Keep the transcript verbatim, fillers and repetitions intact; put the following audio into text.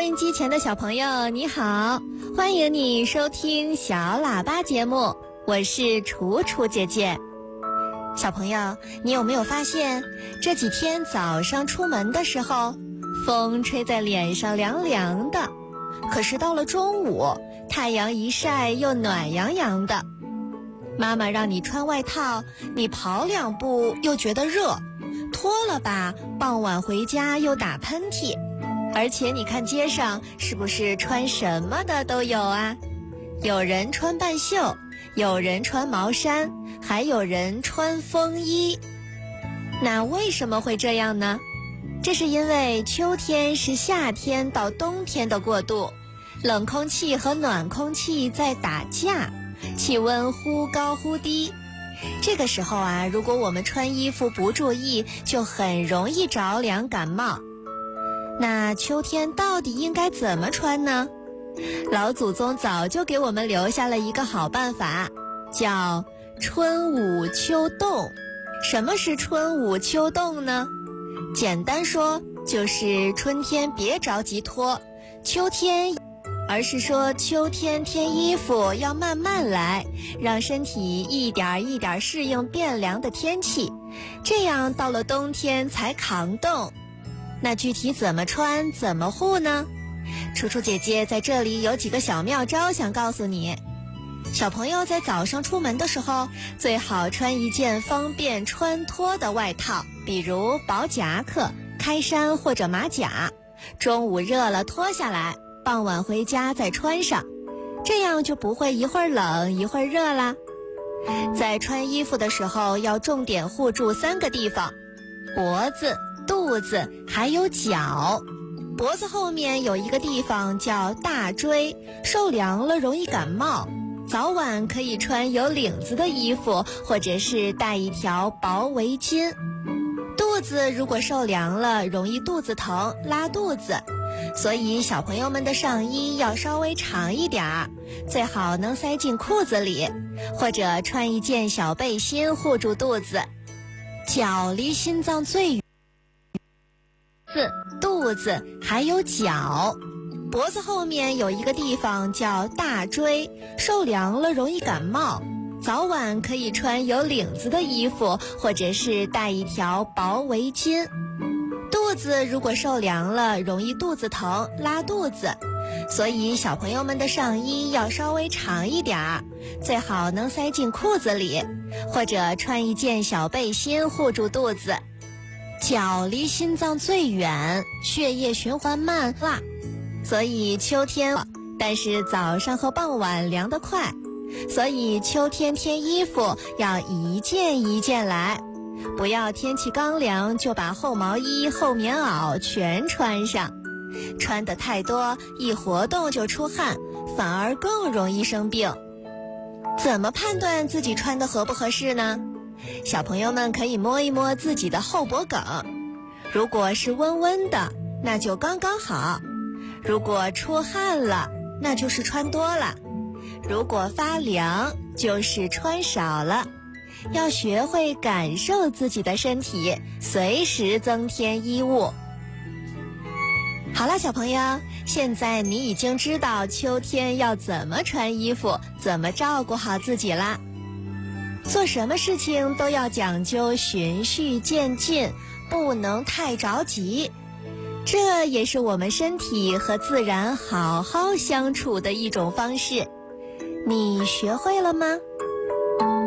音机前的小朋友你好，欢迎你收听小喇叭节目，我是楚楚姐姐。小朋友，你有没有发现这几天早上出门的时候，风吹在脸上凉凉的，可是到了中午，太阳一晒又暖洋洋的。妈妈让你穿外套，你跑两步又觉得热，脱了吧，傍晚回家又打喷嚏。而且你看街上是不是穿什么的都有啊？有人穿半袖，有人穿毛衫，还有人穿风衣。那为什么会这样呢？这是因为秋天是夏天到冬天的过渡，冷空气和暖空气在打架，气温忽高忽低。这个时候啊，如果我们穿衣服不注意，就很容易着凉感冒。那秋天到底应该怎么穿呢？老祖宗早就给我们留下了一个好办法，叫春捂秋冻。什么是春捂秋冻呢？简单说，就是春天别着急脱，秋天而是说秋天添衣服要慢慢来，让身体一点一点适应变凉的天气，这样到了冬天才抗冻。那具体怎么穿怎么护呢？楚楚姐姐在这里有几个小妙招想告诉你。小朋友在早上出门的时候，最好穿一件方便穿脱的外套，比如薄夹克、开衫或者马甲。中午热了脱下来，傍晚回家再穿上，这样就不会一会儿冷一会儿热啦。在穿衣服的时候要重点护住三个地方：脖子、肚子还有脚。脖子后面有一个地方叫大椎，受凉了容易感冒，早晚可以穿有领子的衣服，或者是带一条薄围巾。肚子如果受凉了，容易肚子疼、拉肚子，所以小朋友们的上衣要稍微长一点儿，最好能塞进裤子里，或者穿一件小背心护住肚子。脚离心脏最远，肚子还有脚。脖子后面有一个地方叫大椎，受凉了容易感冒，早晚可以穿有领子的衣服，或者是带一条薄围巾。肚子如果受凉了，容易肚子疼、拉肚子，所以小朋友们的上衣要稍微长一点儿，最好能塞进裤子里，或者穿一件小背心护住肚子。脚离心脏最远，血液循环慢啦，所以秋天，但是早上和傍晚凉得快，所以秋天添衣服要一件一件来，不要天气刚凉就把厚毛衣、厚棉袄全穿上，穿得太多，一活动就出汗，反而更容易生病。怎么判断自己穿得合不合适呢？小朋友们可以摸一摸自己的后脖梗，如果是温温的，那就刚刚好；如果出汗了，那就是穿多了；如果发凉，就是穿少了。要学会感受自己的身体，随时增添衣物。好了，小朋友，现在你已经知道秋天要怎么穿衣服，怎么照顾好自己啦。做什么事情都要讲究循序渐进，不能太着急，这也是我们身体和自然好好相处的一种方式。你学会了吗？